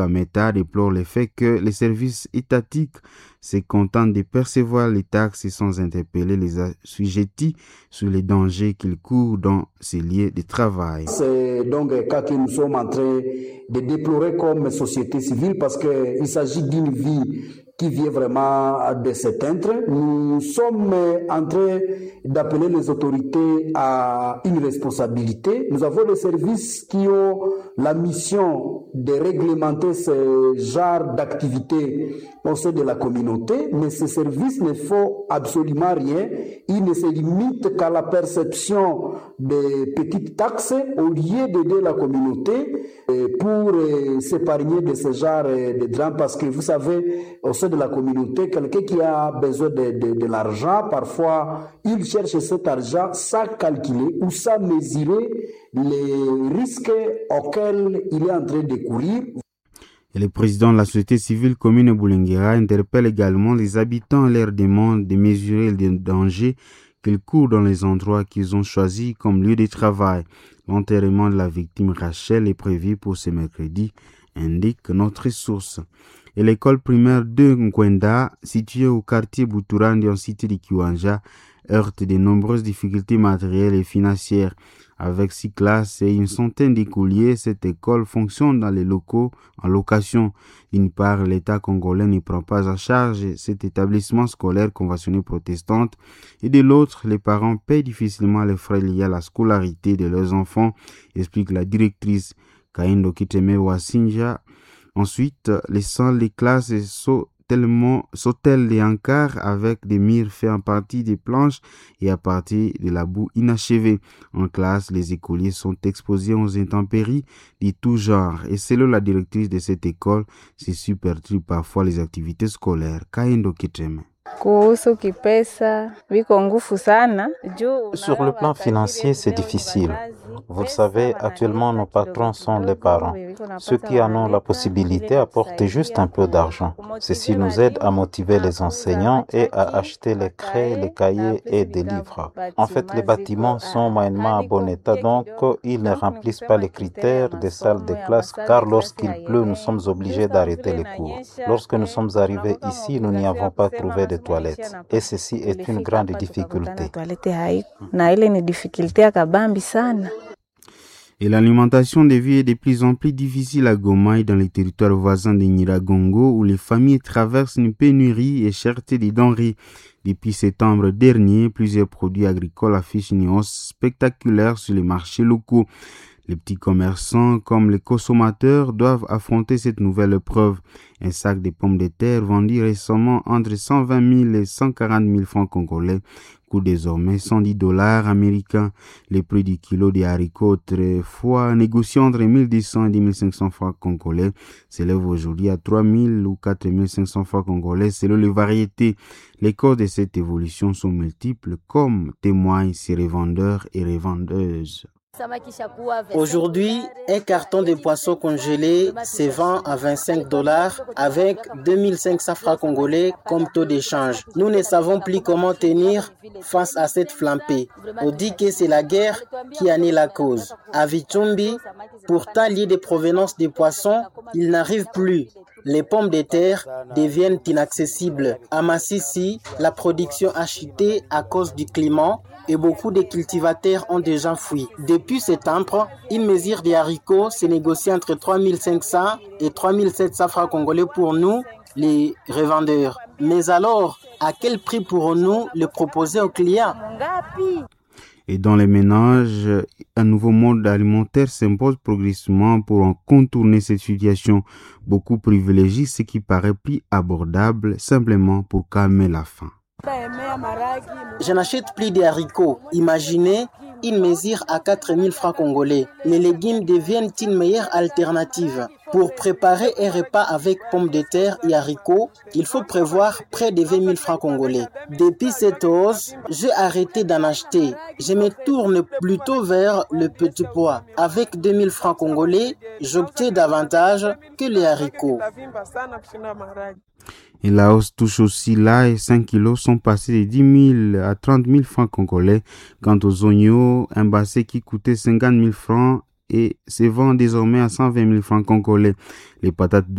La META déplore le fait que les services étatiques se contentent de percevoir les taxes sans interpeller les assujettis sur les dangers qu'ils courent dans ces lieux de travail. C'est donc un cas que nous sommes en train de déplorer comme société civile parce qu'il s'agit d'une vie qui vient vraiment de s'éteindre. Nous sommes en train d'appeler les autorités à une responsabilité. Nous avons des services qui ont la mission de réglementer ce genre d'activité au sein de la communauté, mais ces services ne font absolument rien. Ils ne se limitent qu'à la perception des petites taxes au lieu d'aider la communauté pour s'épargner de ce genre de drame, parce que vous savez, au sein de la communauté, quelqu'un qui a besoin de l'argent, parfois il cherche cet argent sans calculer ou sans mesurer les risques auxquels il est en train de courir. Et le président de la société civile commune Boulenguera interpelle également les habitants à leur demande de mesurer les dangers qu'ils courent dans les endroits qu'ils ont choisis comme lieu de travail. L'enterrement de la victime Rachel est prévu pour ce mercredi, indique notre source. Et l'école primaire de Nkwenda, située au quartier Boutourandi en cité de Kiwanja, heurte de nombreuses difficultés matérielles et financières. Avec 6 classes et une centaine d'écoliers, cette école fonctionne dans les locaux en location. D'une part, l'État congolais ne prend pas en charge cet établissement scolaire conventionné protestante, et de l'autre, les parents payent difficilement les frais liés à la scolarité de leurs enfants, explique la directrice Kaindo Kiteme Wasinja. Ensuite, les salles des classes sautellent les encarts avec des murs faits en partie des planches et à partir de la boue inachevée. En classe, les écoliers sont exposés aux intempéries de tout genre et selon la directrice de cette école, c'est supertrue parfois les activités scolaires. Kaindo Kiteme. Sur le plan financier, c'est difficile. Vous le savez, actuellement, nos patrons sont les parents. Ceux qui en ont la possibilité apportent juste un peu d'argent. Ceci nous aide à motiver les enseignants et à acheter les craies, les cahiers et des livres. En fait, les bâtiments sont moyennement en bon état, donc ils ne remplissent pas les critères des salles de classe, car lorsqu'il pleut, nous sommes obligés d'arrêter les cours. Lorsque nous sommes arrivés ici, nous n'y avons pas trouvé de toilettes. Et ceci est une grande difficulté. Et l'alimentation des vies est de plus en plus difficile à Goma et dans les territoires voisins de Nyiragongo où les familles traversent une pénurie et cherté des denrées. Depuis septembre dernier, plusieurs produits agricoles affichent une hausse spectaculaire sur les marchés locaux. Les petits commerçants comme les consommateurs doivent affronter cette nouvelle épreuve. Un sac de pommes de terre vendu récemment entre 120 000 et 140 000 francs congolais coûte désormais $110 américains. Les prix du kilo des haricots autrefois négociés entre 1200 et 2500 francs congolais s'élèvent aujourd'hui à 3000 ou 4500 francs congolais selon les variétés. Les causes de cette évolution sont multiples comme témoignent ces revendeurs et revendeuses. Aujourd'hui, un carton de poissons congelés se vend à $25 avec 2500 francs congolais comme taux d'échange. Nous ne savons plus comment tenir face à cette flambée. On dit que c'est la guerre qui en est la cause. À Vichumbi, pourtant lié de provenance des poissons, il n'arrive plus. Les pommes de terre deviennent inaccessibles. À Massissi, la production a chuté à cause du climat et beaucoup de cultivateurs ont déjà fui. Depuis septembre, une mesure de haricots se négocie entre 3500 et 3700 francs congolais pour nous, les revendeurs. Mais alors, à quel prix pourrons-nous le proposer aux clients? Et dans les ménages, un nouveau mode alimentaire s'impose progressivement pour en contourner cette situation. Beaucoup privilégient ce qui paraît plus abordable simplement pour calmer la faim. Je n'achète plus des haricots. Imaginez une mesure à 4000 francs congolais. Les légumes deviennent une meilleure alternative. Pour préparer un repas avec pommes de terre et haricots, il faut prévoir près de 20 000 francs congolais. Depuis cette hausse, j'ai arrêté d'en acheter. Je me tourne plutôt vers le petit pois. Avec 2 000 francs congolais, j'obtiens davantage que les haricots. Et la hausse touche aussi l'ail. 5 kilos sont passés de 10 000 à 30 000 francs congolais. Quant aux oignons, un bassin qui coûtait 50 000 francs et se vend désormais à 120 000 francs congolais. Les patates